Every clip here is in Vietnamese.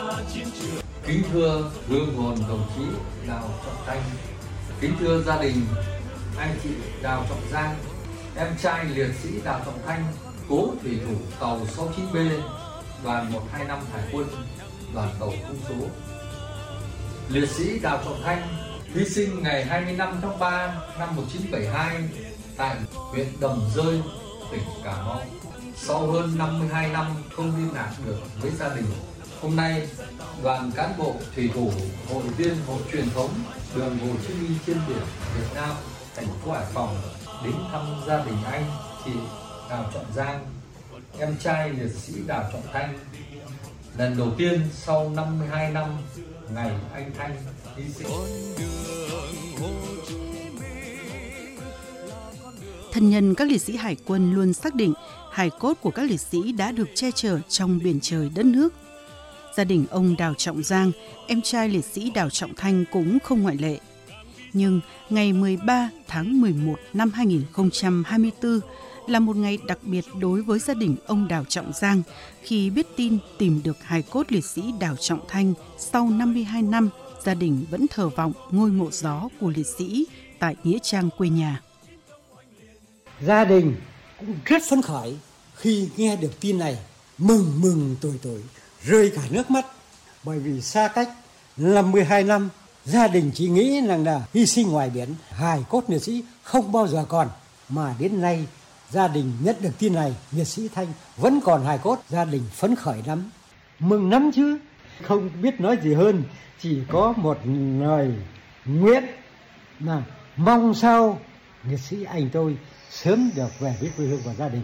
Kính thưa hương hồn đồng chí Đào Trọng Thanh, kính thưa gia đình anh chị Đào Trọng Giang, em trai liệt sĩ Đào Trọng Thanh, cố thủy thủ tàu 69B, đoàn 125 Hải quân, đoàn tàu không số. Liệt sĩ Đào Trọng Thanh hy sinh ngày 25 tháng 3 năm 1972 tại huyện Đầm Rơi, tỉnh Cà Mau. Sau hơn 52 năm không liên lạc được với gia đình, hôm nay đoàn cán bộ thủy thủ hội viên hội truyền thống đường Hồ Chí Minh trên biển Việt Nam, thành phố Hải Phòng đến thăm gia đình anh chị Đào Trọng Giang, em trai liệt sĩ Đào Trọng Thanh. Lần đầu tiên sau 52 năm ngày anh Thanh hy sinh. Thân nhân các liệt sĩ Hải quân luôn xác định hài cốt của các liệt sĩ đã được che chở trong biển trời đất nước. Gia đình ông Đào Trọng Giang, em trai liệt sĩ Đào Trọng Thanh cũng không ngoại lệ. Nhưng ngày 13 tháng 11 năm 2024 là một ngày đặc biệt đối với gia đình ông Đào Trọng Giang khi biết tin tìm được hài cốt liệt sĩ Đào Trọng Thanh sau 52 năm, gia đình vẫn thờ vọng ngôi mộ gió của liệt sĩ tại nghĩa trang quê nhà. Gia đình cũng rất phấn khởi khi nghe được tin này, mừng tuổi rơi cả nước mắt, bởi vì xa cách 52 năm, gia đình chỉ nghĩ rằng là hy sinh ngoài biển, hài cốt liệt sĩ không bao giờ còn, mà đến nay gia đình nhận được tin này, liệt sĩ Thanh vẫn còn hài cốt, gia đình phấn khởi lắm, mừng lắm chứ, không biết nói gì hơn, chỉ có một lời nguyện là mong sao liệt sĩ anh tôi sớm được về với quê hương và gia đình.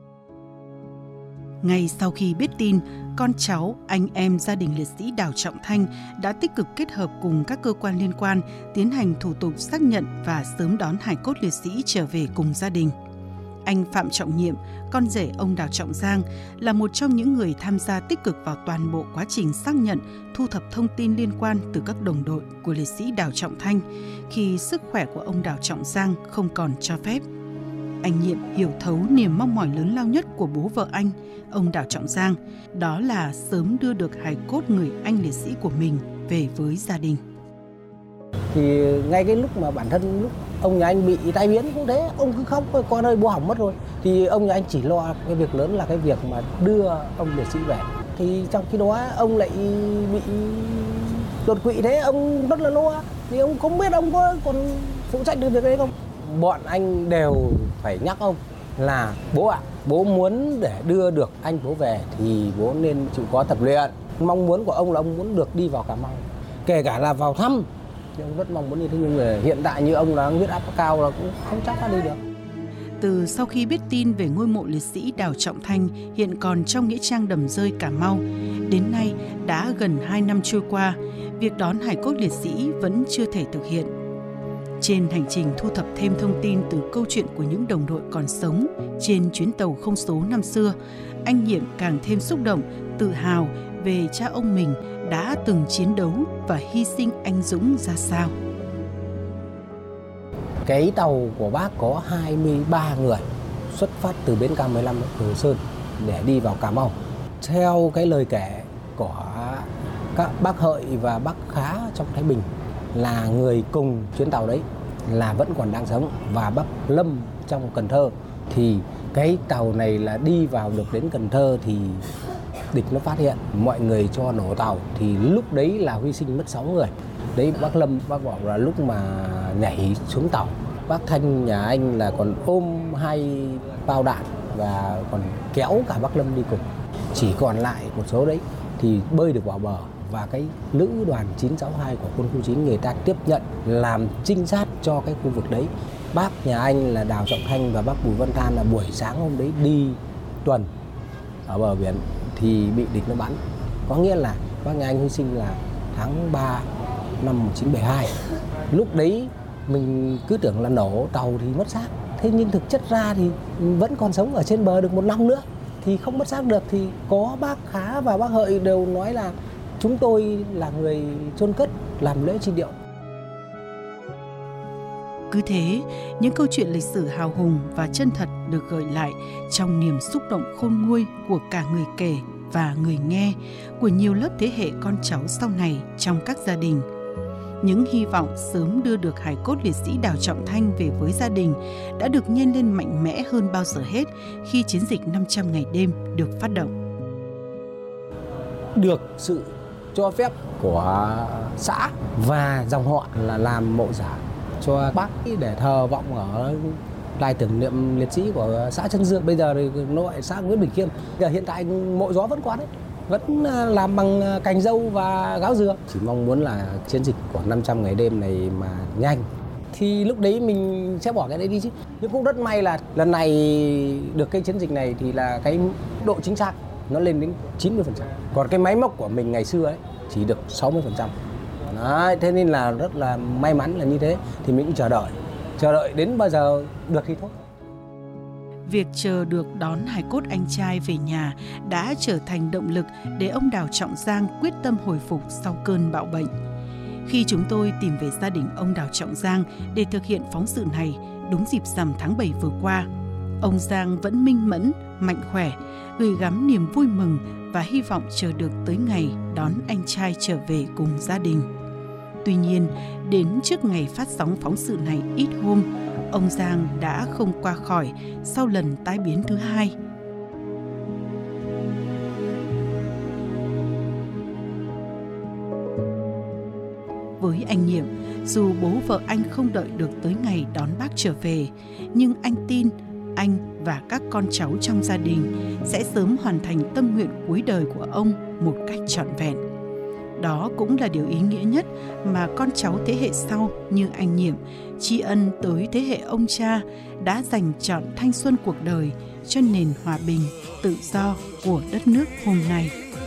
Ngay sau khi biết tin, con cháu, anh em gia đình liệt sĩ Đào Trọng Thanh đã tích cực kết hợp cùng các cơ quan liên quan tiến hành thủ tục xác nhận và sớm đón hài cốt liệt sĩ trở về cùng gia đình. Anh Phạm Trọng Nhiệm, con rể ông Đào Trọng Giang, là một trong những người tham gia tích cực vào toàn bộ quá trình xác nhận, thu thập thông tin liên quan từ các đồng đội của liệt sĩ Đào Trọng Thanh khi sức khỏe của ông Đào Trọng Giang không còn cho phép. Anh Nhiệm hiểu thấu niềm mong mỏi lớn lao nhất của bố vợ anh, ông Đào Trọng Giang, đó là sớm đưa được hài cốt người anh liệt sĩ của mình về với gia đình. Thì ngay cái lúc mà bản thân lúc ông nhà anh bị tai biến cũng thế, ông cứ khóc, con ơi bố hỏng mất rồi. Thì ông nhà anh chỉ lo cái việc lớn là cái việc mà đưa ông liệt sĩ về. Thì trong khi đó ông lại bị đột quỵ, thế ông rất là lo. Thì ông không biết ông có còn phụ trách được việc đấy không. Bọn anh đều phải nhắc ông là bố ạ, bố muốn để đưa được anh bố về thì bố nên chịu khó tập luyện. Mong muốn của ông là ông muốn được đi vào Cà Mau, kể cả là vào thăm. Thì ông rất mong muốn như thế, nhưng mà hiện tại như ông là huyết áp cao là cũng không chắc đã đi được. Từ sau khi biết tin về ngôi mộ liệt sĩ Đào Trọng Thanh hiện còn trong nghĩa trang Đầm Rơi, Cà Mau, đến nay đã gần 2 năm trôi qua, việc đón hài cốt liệt sĩ vẫn chưa thể thực hiện. Trên hành trình thu thập thêm thông tin từ câu chuyện của những đồng đội còn sống trên chuyến tàu không số năm xưa, anh Nhiệm càng thêm xúc động, tự hào về cha ông mình đã từng chiến đấu và hy sinh anh dũng ra sao. Cái tàu của bác có 23 người xuất phát từ bến K15 Hồ Sơn để đi vào Cà Mau. Theo cái lời kể của các bác Hợi và bác Khá trong Thái Bình là người cùng chuyến tàu đấy là vẫn còn đang sống, và bác Lâm trong Cần Thơ, thì cái tàu này là đi vào được đến Cần Thơ thì địch nó phát hiện, mọi người cho nổ tàu, thì lúc đấy là hy sinh mất 6 người. Đấy, bác Lâm bác bảo là lúc mà nhảy xuống tàu, bác Thanh nhà anh là còn ôm 2 bao đạn và còn kéo cả bác Lâm đi cùng. Chỉ còn lại một số đấy thì bơi được vào bờ, và cái lữ đoàn 962 của quân khu 9 người ta tiếp nhận làm trinh sát cho cái khu vực đấy. Bác nhà anh là Đào Trọng Thanh và bác Bùi Văn Than là buổi sáng hôm đấy đi tuần ở bờ biển thì bị địch nó bắn. Có nghĩa là bác nhà anh hy sinh là tháng 3 năm 1972. Lúc đấy mình cứ tưởng là nổ tàu thì mất xác. Thế nhưng thực chất ra thì vẫn còn sống ở trên bờ được 1 năm nữa thì không mất xác được. Thì có bác Khá và bác Hợi đều nói là chúng tôi là người chôn cất làm lễ truy điệu. Cứ thế, những câu chuyện lịch sử hào hùng và chân thật được gợi lại trong niềm xúc động khôn nguôi của cả người kể và người nghe của nhiều lớp thế hệ con cháu sau này trong các gia đình. Những hy vọng sớm đưa được hài cốt liệt sĩ Đào Trọng Thanh về với gia đình đã được nhân lên mạnh mẽ hơn bao giờ hết khi chiến dịch 500 ngày đêm được phát động. Được sự cho phép của xã và dòng họ là làm mộ giả cho bác để thờ vọng ở đài tưởng niệm liệt sĩ của xã Trân Dương. Bây giờ thì nội xã Nguyễn Bình Khiêm. Hiện tại mộ gió vẫn còn đấy, vẫn làm bằng cành dâu và gáo dừa. Chỉ mong muốn là chiến dịch của 500 ngày đêm này mà nhanh thì lúc đấy mình sẽ bỏ cái đấy đi chứ. Nhưng cũng rất may là lần này được cái chiến dịch này thì là cái độ chính xác nó lên đến 90%. Còn cái máy móc của mình ngày xưa ấy chỉ được 60%. Đấy, thế nên là rất là may mắn là như thế. Thì mình cũng chờ đợi đến bao giờ được thì thôi. Việc chờ được đón hài cốt anh trai về nhà đã trở thành động lực để ông Đào Trọng Giang quyết tâm hồi phục sau cơn bạo bệnh. Khi chúng tôi tìm về gia đình ông Đào Trọng Giang để thực hiện phóng sự này đúng dịp rằm tháng 7 vừa qua, ông Giang vẫn minh mẫn, mạnh khỏe, gửi gắm niềm vui mừng và hy vọng chờ được tới ngày đón anh trai trở về cùng gia đình. Tuy nhiên, đến trước ngày phát sóng phóng sự này ít hôm, ông Giang đã không qua khỏi sau lần tái biến thứ hai. Với anh Nhiệm, dù bố vợ anh không đợi được tới ngày đón bác trở về, nhưng anh tin anh và các con cháu trong gia đình sẽ sớm hoàn thành tâm nguyện cuối đời của ông một cách trọn vẹn. Đó cũng là điều ý nghĩa nhất mà con cháu thế hệ sau như anh Nhiệm tri ân tới thế hệ ông cha đã dành trọn thanh xuân cuộc đời cho nền hòa bình, tự do của đất nước hôm nay.